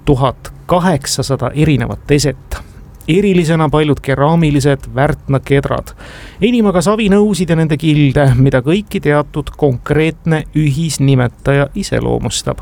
1800 erinevat eset. Erilisena paljud keraamilised väärtnakedrad. Enim aga savinõusid ja nende kilde, mida kõiki teatud konkreetne ühisnimetaja iseloomustab.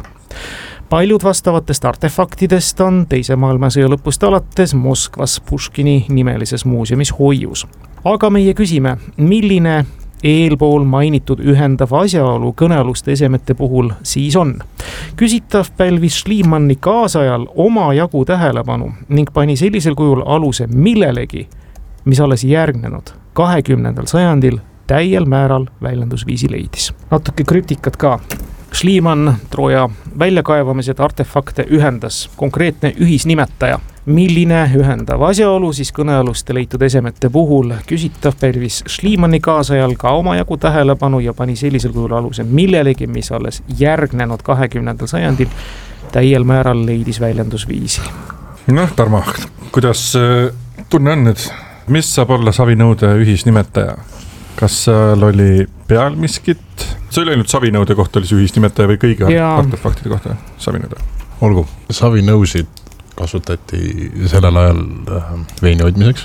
Paljud vastavatest artefaktidest on teise maailmasõja lõpust alates Moskvas Puškini nimelises muuseumis hoius. Aga meie küsime, milline eelpool mainitud ühendav asjaolu kõnealuste esemete puhul siis on. Küsitav pälvis Schliemanni kaasajal omajagu tähelepanu ning pani sellisel kujul aluse millelegi, mis alles järgnenud 20. sajandil täiel määral väljendusviisi leidis. Natuke krüptikat ka. Schliemann Troja väljakaevamised artefakte ühendas konkreetne ühisnimetaja. Milline ühendav asjaolu siis kõnealuste leitud esemete puhul küsitav pälvis Schliemanni kaasajal ka omajagu tähelepanu ja pani sellisel kujul aluse millelegi, mis alles järgnenud 20. sajandil täiel määral leidis väljendusviisi. Tarmo, kuidas tunne on nüüd? Mis saab olla savinõude ühisnimetaja? Kas seal oli peal miskit? See oli ainult savinõude kohta oli see ühisnimetaja või kõigi artefaktide kohta savinõude? Olgu. Savinõusid kasutati sellel ajal veini hoidmiseks,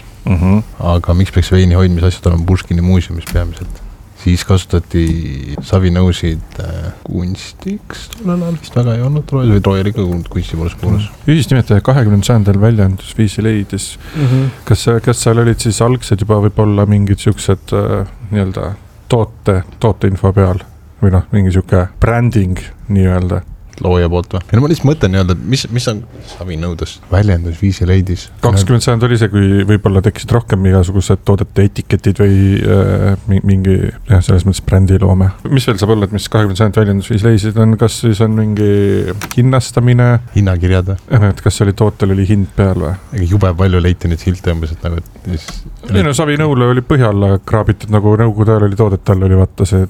aga miks peaks veini hoidmise asjad olema Puškini muuseumis peamiselt? Siis kasutati savinõusid kunstiks tollel ajal vist väga ei olnud Trojas või Troja oli ka kunsti poolest kuulus. Ühisnimetaja 20. sajandil väljendusviisi leidis. Kas seal olid siis algsed juba võib-olla mingid siuksed nii-öelda tooteinfo peal või mingi siuke branding nii-öelda? Looja poolt või? Ja ma lihtsalt mõtlen nii-öelda, mis on savinõudes väljendusviisi leidis? 20. sajand oli see, kui võib-olla tekkisid rohkem igasugused toodete etiketid või mingi selles mõttes brändiloome. Mis veel saab olla, et mis 20. sajand väljendusviisi leisid on, kas siis on mingi hinnastamine? Hinnakirjad või? Et kas oli tootel oli hind peal või? Ega jube palju leiti neid silte umbes, et nagu... savinõule oli põhjal kraabitud, nagu nõukogude ajal oli toodet all oli vaata see,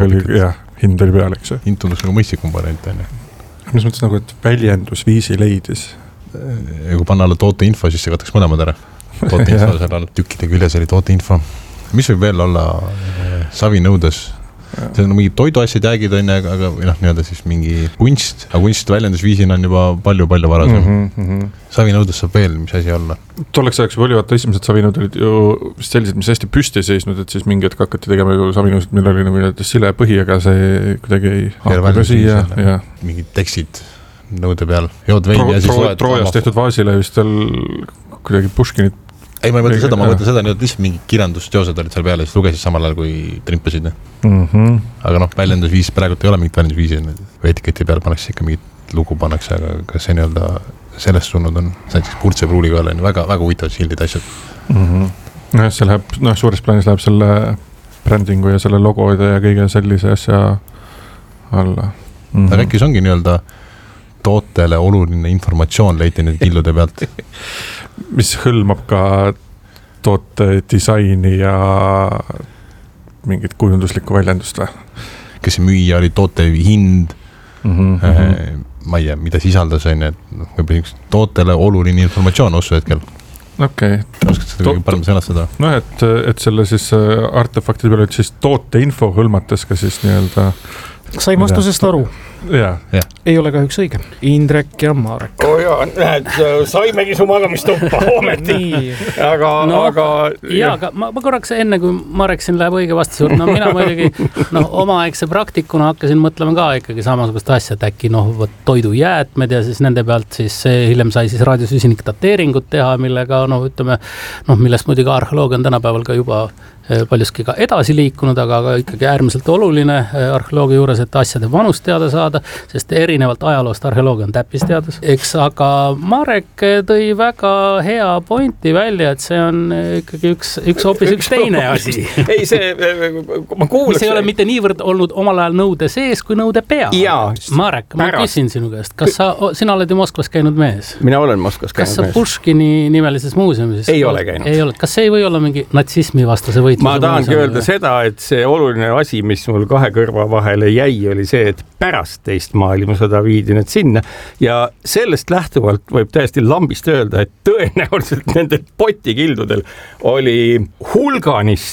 hind oli peal, eks? Hind tundus nagu mõistlikum variant, on ju. Mis mõttes nagu, et väljendusviisi leidis? Ja kui panna alla tooteinfo, siis see kataks mõlemad ära. Tooteinfo, seal on tükkide küljes oli tooteinfo. Mis võib veel olla savinõudes? See on mingi toiduasjad jäägid on, aga nii-öelda siis mingi kunst, aga kunst väljendusviisina on juba palju varasem. Savinõudes saab veel, mis asi olla? Tolleks ajaks oli vaata esimesed savinõud olid ju sellised, mis hästi püsti seisnud, et siis mingi hetk hakati tegema ju savinõusid, mille oli nagu sile põhi, aga see kuidagi ei hakka siia. Mingid tekstid nõude peal. Jood veini ja siis loed. Troojast tehtud vaasile vist veel kuidagi Puškinit. Ei, ma ei mõtle seda, nii, et lihtsalt mingi kirjandusteosed olid seal peale, siis lugesid samal ajal, kui trimpasid. Aga väljendusviis, praegult ei ole mingit väljendusviisi, või etiketi peal pannakse ikka mingit lugu pannakse, aga kas see nii-öelda sellest suunud on, näiteks Purtse pruuli ka on väga huvitavad sildid asjad. See läheb, suures plaanis läheb selle brändingu ja selle logode ja kõige sellise asja alla. Aga äkki see ongi nii-öelda tootele oluline informatsioon leiti nüüd killude pealt. Mis hõlmab ka toote disaini ja mingit kujunduslikku väljendust või? Kas see müüja oli toote hind, ma ei tea, mida sisaldas on, et võib-olla tootele oluline informatsioon ossu hetkel. Okei. Oskad seda kõige parem sõnastada? Et selle siis artefaktide peale siis toote info hõlmates ka siis nii-öelda sain vastusest aru. Ja. Ei ole kahjuks õige. Indrek ja Marek. Näed, saimegi su magamistuppa ometi. Aga ma korraks enne, kui Marek siin läheb õige vastuse juurde, mina muidugi omaaegse praktikuna hakkasin mõtlema ka ikkagi samasugust asja, et äkki toidujäätmed ja siis nende pealt siis hiljem sai siis raadiosüsinik dateeringut teha, millega millest muidugi arheoloogia on tänapäeval ka juba paljuski ka edasi liikunud, aga ikkagi äärmiselt oluline arheoloogia juures, et asjade vanust teada saada, sest erinevalt ajaloost arheoloogia on täppisteadus. Eks, aga Marek tõi väga hea pointi välja, et see on ikkagi üks teine asi. Ei, see, ma kuulaks... Mis ei ole mitte niivõrd olnud omal ajal nõude sees, kui nõude peal. Marek, ma küsin sinu käest, kas sina oled ju Moskvas käinud mees? Mina olen Moskvas käinud mees. Kas sa Puškini nimelises muuseumis? Ei ole käinud. Kas see ei või olla mingi natsismi vastase võitluse? Ma tahangi öelda seda, et see oluline asi, mis mul kahe kõrva vahele jäi, oli see, et pärast teist maailmasõda viidi need sinna ja sellest lähtuvalt võib täiesti lambist öelda, et tõenäoliselt nendel potikildudel oli hulganisti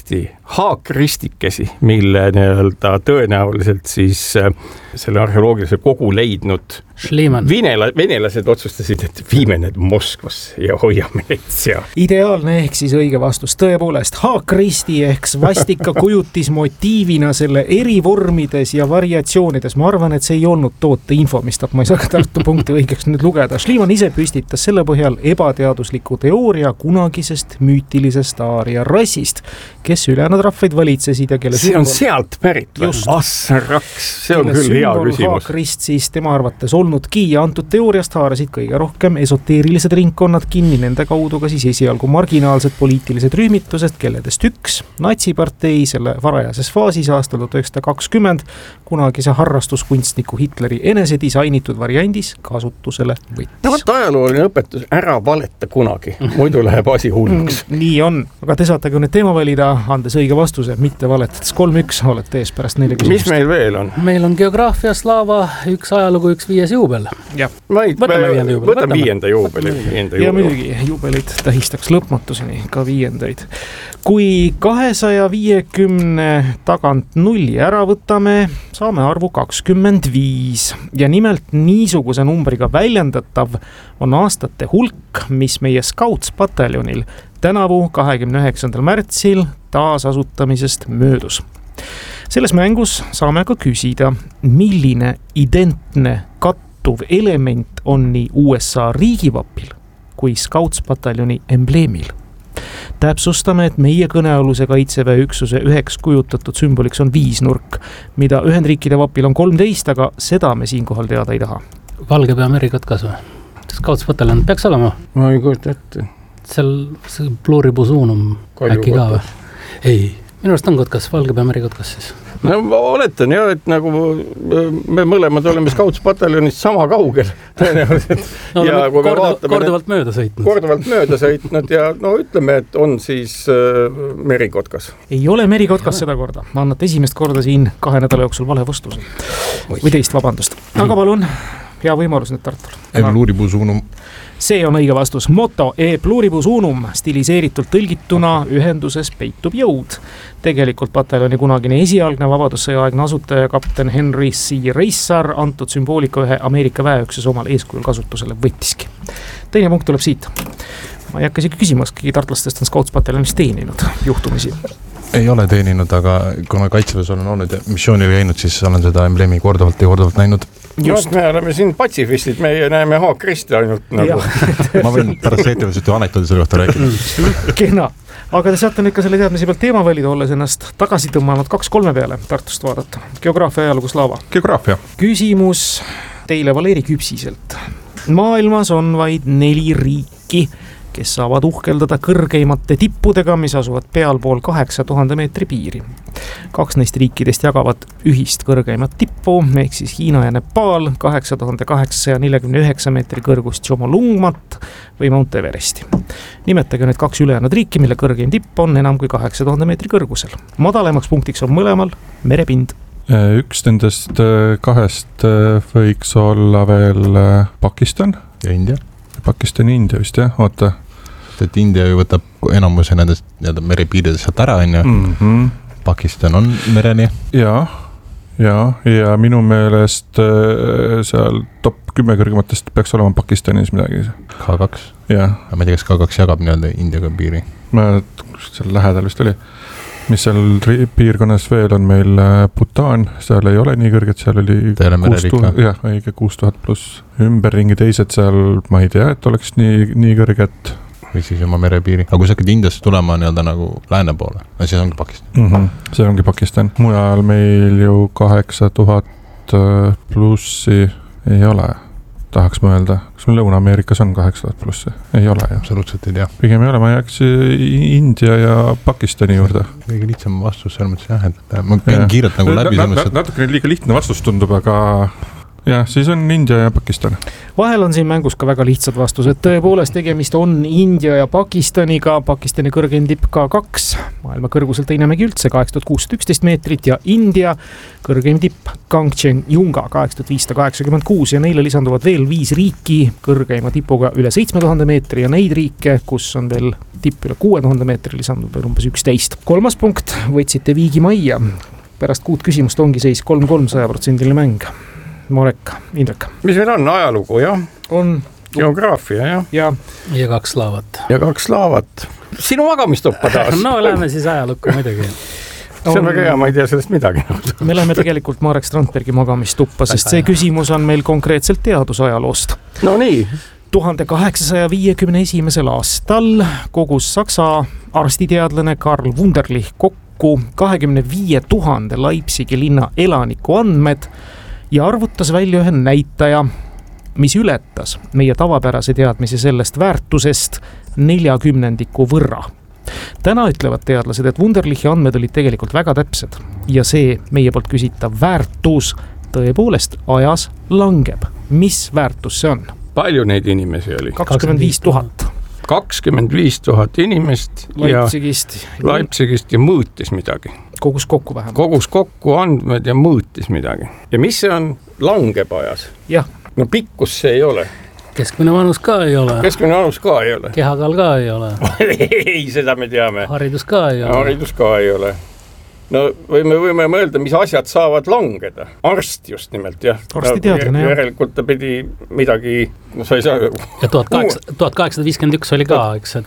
haakristikesi, mille nii-öelda tõenäoliselt siis selle arheoloogilise kogu leidnud venelased otsustasid, et viime need Moskvasse ja hoiame neid seal. Ideaalne ehk siis õige vastus. Tõepoolest, haakristi ehk svastika kujutis motiivina selle eri vormides ja variatsioonides. Ma arvan, et see ei olnud tooteinfo, mis ma ei saa ka Tartu punkti õigeks nüüd lugeda. Schliemann ise püstitas selle põhjal ebateadusliku teooria kunagisest müütilisest aaria rassist, kes ülejäänud rahvaid valitsesid ja kelle see on sealt pärit. Assaraks, see on küll hea küsimus. Haakrist siis tema arvates olnudki ja antud teooriast haarasid kõige rohkem esoteerilised ringkonnad kinni, nende kaudu ka siis esialgu marginaalsed poliitilised rühmitused, kelledest üks, natsipartei, selle varajases faasis aastal 1920 kunagise harrastuskunstniku Hitleri enese disainitud variandis kasutusele võttis. No võtta ajalooline õpetus, ära valeta kunagi, muidu läheb asi hulluks. Nii on, aga te saate ka nüüd teema valida, andes õige vastuse, mitte valetades 3-1, olete ees pärast 4 küsimust. Mis meil veel on? Meil on geograafia, slaava, üks ajalugu, üks 5 juubel. Võtame 5. juubeli. Ja muidugi juubelid tähistaks lõpmatuseni, ka 5. Kui 250 tagant 0 ära võtame, saame arvu 25 ja nimelt niisuguse numbriga väljendatav on aastate hulk, mis meie Scouts-pataljonil tänavu 29. märtsil taasasutamisest möödus. Selles mängus saame ka küsida, milline identne kattuv element on nii USA riigivapil kui Scouts-pataljoni embleemil. Täpsustame, et meie kõnealuse kaitseväe üksuse üheks kujutatud sümboliks on 5-nurk, mida Ühendriikide vapil on 13, aga seda me siinkohal teada ei taha. Valgepea merikotkas või? Scouts-pataljon peaks olema? Ma ei kujuta ette. Seal pluribus unum äkki ka või? Ei, minu arust on kotkas, Valgepea merikotkas siis. No ma oletan jah, et nagu me mõlemad oleme Scouts-pataljonist sama kaugel tõenäoliselt. No korduvalt mööda sõitnud ja no ütleme, et on siis merikotkas. Ei ole merikotkas seda korda. Ma annate esimest korda siin 2 nädala jooksul vale vastuse. Või teist, vabandust. Aga palun, hea võimalus nüüd Tartul. Pluribus unum. See on õige vastus. Motto e pluribus unum, stiliseeritult tõlgituna ühenduses peitub jõud. Tegelikult pataljoni kunagine esialgne vabadussõjaaegne asutaja kapten Henry C. Reissar antud sümboolika ühe Ameerika väeükses omal eeskujul kasutusele võttiski. Teine punkt tuleb siit. Ma ei hakka isegi küsimaski, tartlastest on Scouts-pataljonist teeninud juhtumisi. Ei ole teeninud, aga kuna kaitseväes olen olnud ja missioonil käinud, siis olen seda embleemi korduvalt näinud. Just, me oleme siin patsifistid, meie näeme haakristi ainult nagu. Ma võin pärast seetavast anekdoodi selle kohta rääkida. Kena, aga te saate nüüd ka selle teadmise pealt teema valida, olles ennast tagasi tõmmanud 2-3 peale Tartust vaadata. Geograafia, ajalugu, slaava. Geograafia. Küsimus teile Valeri Küpsiselt. Maailmas on vaid 4 riiki, kes saavad uhkeldada kõrgeimate tippudega, mis asuvad pealpool 8000 meetri piiri. 2 neist riikidest jagavad ühist kõrgeimat tippu, ehk siis Hiina ja Nepal, 8849 meetri kõrgust Chomolungmat või Mount Everesti. Nimetage nüüd 2 ülejäänud riiki, mille kõrgeim tipp on enam kui 8000 meetri kõrgusel. Madalemaks punktiks on mõlemal merepind. Üks nendest 2 võiks olla veel Pakistan. Ja India. Pakistan ja India vist jah, oota. Et India ju võtab enamuse nendest merepiiridest sealt ära, Pakistan on mereni. Ja minu meelest seal top 10 kõrgematest peaks olema Pakistanis midagi. K2. Ja. Ma ei tea, kas K2 jagab Indiaga piiri. Seal lähedal vist oli. Mis seal piirkonnas veel on meil Bhutan, seal ei ole nii kõrged, seal oli 6000 pluss. Ümberringi teised seal, ma ei tea, et oleks nii kõrged. Või siis oma merepiiri. Aga kui sa hakkad Indiast tulema nagu lääne poole, siis ongi Pakistan. See ongi Pakistan. Mujal meil ju 8000 plussi ei ole. Tahaks mõelda, kas meil Lõuna-Ameerikas on 8000 plussi? Ei ole ju. Absoluutselt ei tea. Pigem ei ole, ma jääks India ja Pakistani juurde. Kõige lihtsam vastus, selles mõttes jah, et ma käin kiirelt nagu läbi. Natukene liiga lihtne vastus tundub, aga jah, siis on India ja Pakistan. Vahel on siin mängus ka väga lihtsad vastused. Tõepoolest tegemist on India ja Pakistaniga. Pakistani kõrgeim tipp K2, maailma kõrguselt teine mägi üldse, 8611 meetrit ja India kõrgeim tipp Kangchenjunga 8586 ja neile lisanduvad veel 5 riiki kõrgeima tipuga üle 7000 meetri ja neid riike, kus on veel tipp üle 6000 meetri, lisandub veel umbes 11. 3. punkt, võtsite viigi majja. Pärast 6 küsimust ongi seis 3-3 100% mäng. Marek, Indrek. Mis meil on? Ajalugu, jah? On. Geograafia, jah? Ja 2 laavat. Ja 2 laavat. Sinu magamistuppa taas. No lähme siis ajalukku muidugi. See on väga hea, ma ei tea sellest midagi. Me läheme tegelikult Marek Strandbergi magamistuppa, sest see küsimus on meil konkreetselt teadusajaloost. No nii. 1851. aastal kogus Saksa arstiteadlane Karl Wunderlich kokku 25 000 Leipzigi linna elaniku andmed ja arvutas välja ühe näitaja, mis ületas meie tavapärase teadmise sellest väärtusest 40% võrra. Täna ütlevad teadlased, et Wunderlichi andmed olid tegelikult väga täpsed ja see meie poolt küsitav väärtus tõepoolest ajas langeb. Mis väärtus see on? Palju neid inimesi oli? 25 000. 25 000 inimest Leipzigist ja mõõtis midagi. Kogus kokku vähemalt. Kogus kokku andmed ja mõõtis midagi. Ja mis see on? Langeb ajas? Jah. No pikkus see ei ole. Keskmine vanus ka ei ole. Keskmine vanus ka ei ole. Kehakaal ka ei ole. Ei, seda me teame. Haridus ka ei ole. Haridus ka ei ole. No võime mõelda, mis asjad saavad langeda. Arst just nimelt, jah. Arsti teadlane, jah. Järelikult ta pidi midagi, no sa ei saa... Ja 1851 oli ka, eks?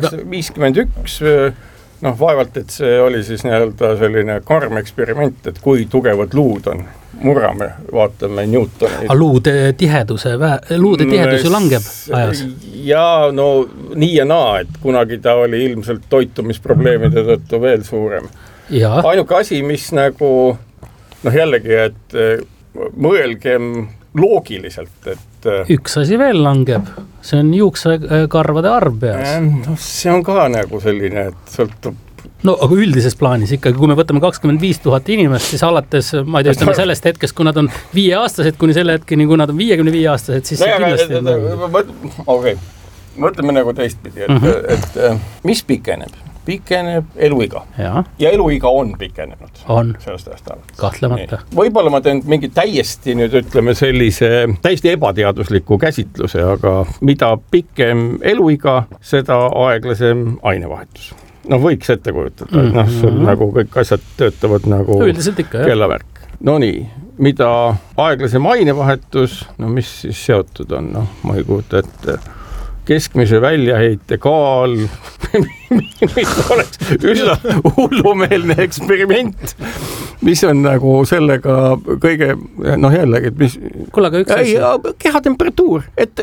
1851, noh, vaevalt, et see oli siis nii-öelda selline karm eksperiment, et kui tugevad luud on. Murrame, vaatame Newtoni. Luude tihedus ju langeb ajas. Ja no nii ja naa, et kunagi ta oli ilmselt toitumisprobleemide tõttu veel suurem. Ja. Ainuke asi, mis nagu, noh jällegi, et mõelgem loogiliselt, et... Üks asi veel langeb, see on juuksekarvade arv peas. No see on ka nagu selline, et sõltub... No aga üldises plaanis ikkagi, kui me võtame 25 000 inimest, siis alates, ma ei tea, ütleme sellest hetkest, kui nad on 5-aastased, kuni selle hetkeni, kui nad on 55-aastased, siis see kindlasti... Okei, mõtleme nagu teistpidi, et mis pikeneb? Pikeneb eluiga. Ja eluiga on pikenenud. On, kahtlemata. Võib-olla ma teen mingi täiesti nüüd ütleme sellise täiesti ebateadusliku käsitluse, aga mida pikem eluiga, seda aeglasem ainevahetus. No võiks ette kujutada, et sul nagu kõik asjad töötavad nagu kellavärk. No nii, mida aeglasem ainevahetus, no mis siis seotud on, no ma ei kujuta ette... keskmise väljaheite kaal, mis oleks üsna hullumeelne eksperiment, mis on nagu sellega kõige, noh jällegi, et mis... Kuule, aga üks asi... Kehatemperatuur, et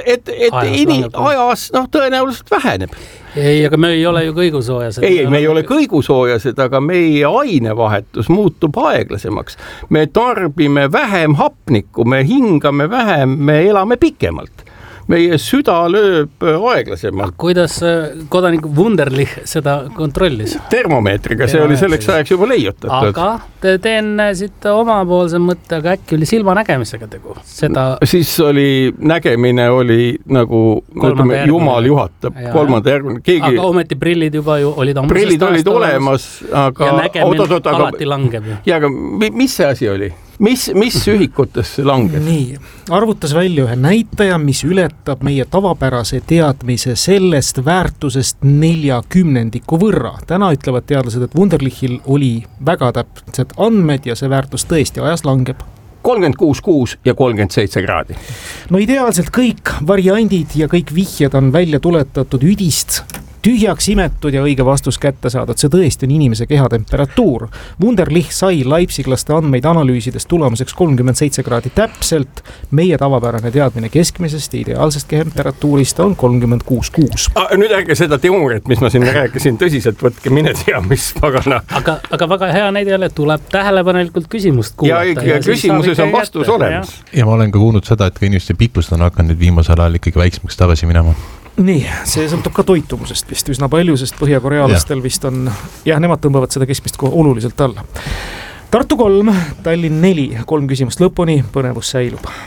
ajas tõenäoliselt väheneb. Ei, aga me ei ole ju kõigusoojased. Ei, me ei ole kõigusoojased, aga meie ainevahetus muutub aeglasemaks. Me tarbime vähem hapnikku, me hingame vähem, me elame pikemalt. Meie süda lööb aeglasemalt. Kuidas kodanik Wunderlich seda kontrollis? Termomeetriga, see oli selleks ajaks juba leiutatud. Aga teen siit omapoolse mõtte, aga äkki oli silmanägemisega tegu. Siis oli, nägemine oli nagu jumal juhatab, kolmanda järgmine. Aga ometi prillid juba ju olid prillid olid olemas, aga... Ja nägemine alati langeb ju. Ja, aga mis see asi oli? Mis ühikutes see langeb? Nii, arvutas välja ühe näitaja, mis ületab meie tavapärase teadmise sellest väärtusest 40% võrra. Täna ütlevad teadlased, et Wunderlichil oli väga täpsed andmed ja see väärtus tõesti ajas langeb. 36,6 ja 37 kraadi. No ideaalselt kõik variandid ja kõik vihjed on välja tuletatud üdist, tühjaks imetud ja õige vastus kätte saadud. See tõesti on inimese kehatemperatuur. Wunderlich sai leipziglaste andmeid analüüsides tulemuseks 37 kraadi täpselt. Meie tavapärane teadmine keskmisest ja ideaalsest kehatemperatuurist on 36,6. Nüüd ärge seda teooriat, mis ma siin rääkisin, tõsiselt võtke, mine tea, mis pagana. Aga väga hea näide jälle, tuleb tähelepanelikult küsimust kuulata. Ja küsimuses on vastus olemas. Ja ma olen ka kuulnud seda, et ka inimeste pikkused on hakanud viimasel ajal ikkagi väiksemaks tagasi minema. Nii, see sõltub ka toitumusest vist üsna palju, sest põhjakorealastel vist on, nemad tõmbavad seda keskmist oluliselt alla. Tartu 3, Tallinn 4, 3 küsimust lõpuni, põnevus säilub.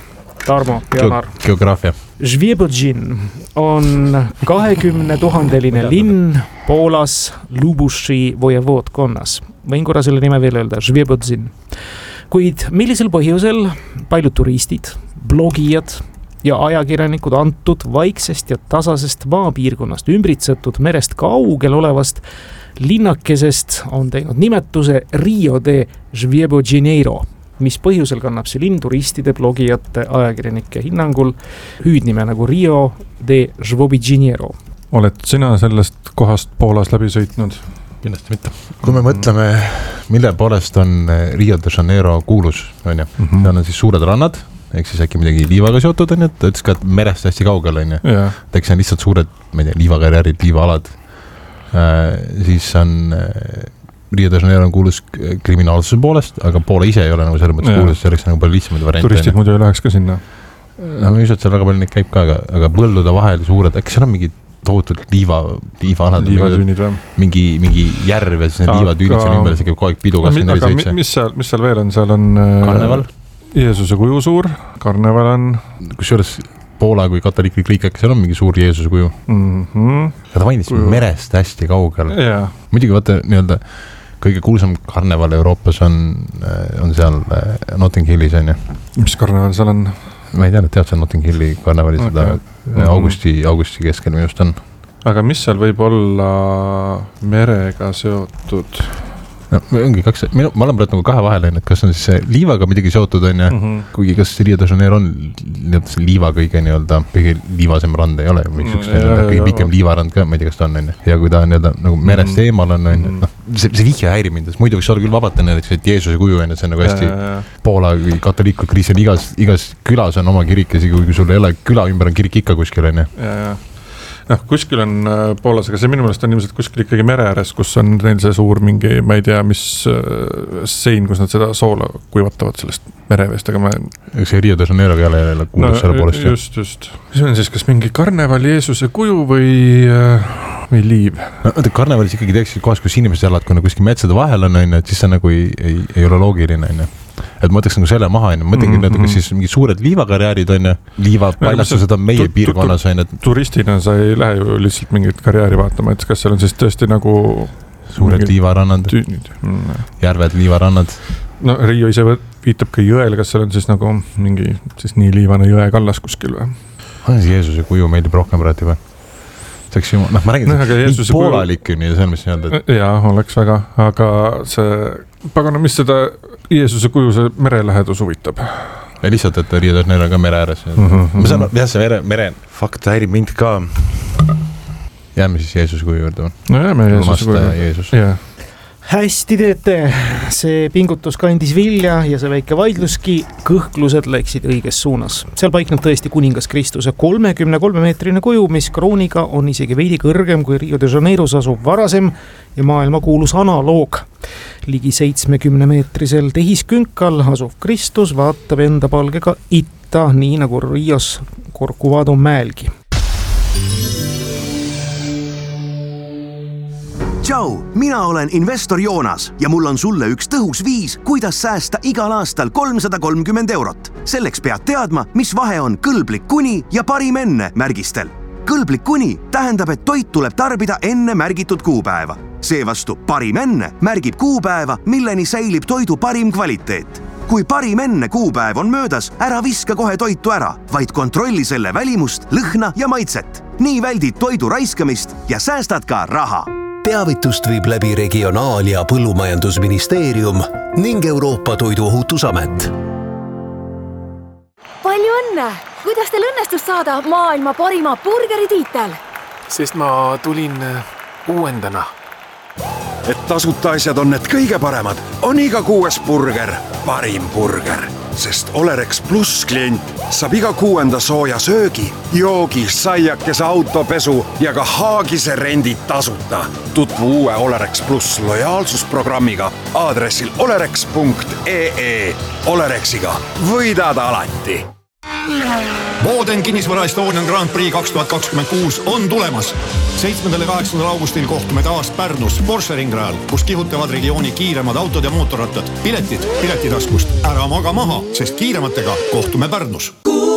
Tarmo, Janar. Geograafia. Žviebodžin on 20 000-line linn Poolas Lubuši vojevoodkonnas. Võin korra selle nime veel öelda, Žviebodžin. Kuid millisel põhjusel paljud turistid, blogijad ja ajakirjanikud antud vaiksest ja tasasest maapiirkonnast ümbritsetud merest kaugel olevast linnakesest on teinud nimetuse Rio de Žviebodžineiro, mis põhjusel kannab see linn turistide, blogijate, ajakirjanike hinnangul hüüdnime nagu Rio de Žviebodžineiro. Oled sina sellest kohast Poolas läbi sõitnud? Kindlasti mitte. Kui me mõtleme, mille poolest on Rio de Janeiro kuulus, on ju, seal on siis suured rannad, ehk siis äkki midagi liivaga seotud, on ju, ta ütles ka, et merest hästi kaugel, on ju. Ta eks on lihtsalt suured, ma ei tea, liivakarjäärid, liivaalad. Siis on Rio de Janeiro on kuulus kriminaalsuse poolest, aga Poola ise ei ole nagu selles mõttes kuulus, selleks nagu palju lihtsamaid variante. Turistid muidu ei läheks ka sinna? No ma just, et seal väga palju neid käib ka, aga põldude vahel suured, äkki seal on mingi tohutult liivaanad, mingi järv ja siis need liivatüünid seal ümber, see käib kogu aeg pidu 24/7. Mis seal veel on? Seal on karneval. Jeesuse kuju suur, karneval on. Kusjuures Poola kui katoliiklik riik, äkki seal on mingi suur Jeesuse kuju. Ja ta mainis merest hästi kaugel. Muidugi vaata nii-öelda kõige kuulsam karneval Euroopas on seal Notting Hillis, on ju. Mis karneval seal on? Ma ei tea, et tead seal Notting Hilli karnevali seda augusti keskel minust on. Aga mis seal võib olla merega seotud? No, ongi kaks, ma olen praegu nagu kahe vahel, et kas on siis liivaga midagi seotud, on ju, kuigi kas Rio de Janeiro on liiva kõige liivasem rand ei ole, kõige pikem liivarand ka, ma ei tea, kas ta on, ja kui ta on nagu merest eemal on, see vihje häiri mind, muidu võiks olla küll vabata, et Jeesuse kuju on, see on nagu hästi Poola katoliiklik kriis on igas külas on oma kirik, ja kui sul ei ole küla ümber on kirik ikka kuskil, on ju. Kuskil on Poolas, aga see minu meelest on ilmselt kuskil ikkagi mere ääres, kus on neil see suur mingi, ma ei tea, mis sein, kus nad seda soola kuivatavad sellest mereveest, aga ma... See Rio de Janeiro peale jälle kuulus selle poolest. Just. Mis on siis, kas mingi karneval Jeesuse kuju või liiv? Karnevalis ikkagi teeksid kohas, kus inimesed elavad, kui kuskil metsade vahel on, et siis see nagu ei ole loogiline, on. Et ma mõtleks nagu selle maha, on. Mõtlengi need, kas siis mingi suured liivakarjäärid on, liivapaljastused on meie piirkonnas, on. Turistina sa ei lähe ju lihtsalt mingit karjääri vaatama, et kas seal on siis tõesti nagu... Suured liivarannad, järved, liivarannad. No Rio ise viitab ka jõel, kas seal on siis nagu mingi siis nii liivane jõe kallas kuskil või? On see Jeesuse kuju meeldib rohkem praegu või? Ma räägin, nii poolalik ju nii, see on mis nii-öelda. Jaa, oleks väga, aga see pagana, mis seda Jeesuse kuju see merelähedus huvitab? Ja lihtsalt, et Rio de Janeiro ka mere ääres. Ma saan, jah, see mere fakt häirib mind ka. Jääme siis Jeesuse kuju juurde. No jääme Jeesuse kuju. Hästi teete, see pingutus kandis vilja ja see väike vaidluski kõhklused läksid õiges suunas. Seal paikneb tõesti kuningas Kristuse 33-meetrine kuju, mis krooniga on isegi veidi kõrgem kui Rio de Janeiros asub varasem ja maailma kuulus analoog. Ligi 70-meetrisel tehiskünkal asuv Kristus vaatab enda palgega itta, nii nagu Rios Corcovado mäelgi. Tšau, mina olen investor Joonas ja mul on sulle üks tõhus viis, kuidas säästa igal aastal 330 €. Selleks pead teadma, mis vahe on kõlblik kuni ja parim enne märgistel. Kõlblik kuni tähendab, et toit tuleb tarbida enne märgitud kuupäeva. Seevastu parim enne märgib kuupäeva, milleni säilib toidu parim kvaliteet. Kui parim enne kuupäev on möödas, ära viska kohe toitu ära, vaid kontrolli selle välimust, lõhna ja maitset. Nii väldid toidu raiskamist ja säästad ka raha. Teavitust viib läbi Regionaal- ja Põllumajandusministeerium ning Euroopa Toiduohutusamet. Palju õnne! Kuidas teil õnnestus saada maailma parima burgeri tiitel? Sest ma tulin uuendana. Et tasuta asjad on need kõige paremad, on iga 6. burger parim burger. Sest Olerex Plus klient saab iga 6. sooja söögi, joogi, saiakese autopesu ja ka haagise rendid tasuta. Tutvu uue Olerex Plus lojaalsusprogrammiga aadressil olerex.ee. Olerexiga võidad alati. Boden kinnisvara Estonian Grand Prix 2026 on tulemas. 7. ja 8. augustil kohtume taas Pärnus Porsche ringrajal, kus kihutavad regiooni kiiremad autod ja mootorrattad. Piletid piletitaskust. Ära maga maha, sest kiirematega kohtume Pärnus.